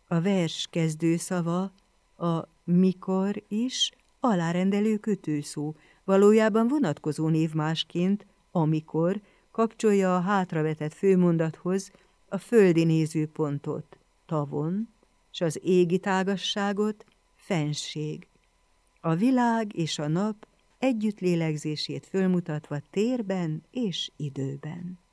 A vers kezdőszava, a mikor is alárendelő kötőszó, valójában vonatkozó névmásként, amikor kapcsolja a hátravetett főmondathoz a földi nézőpontot, tavon, s az égi tágasságot, fennség. A világ és a nap együttlélegzését fölmutatva térben és időben.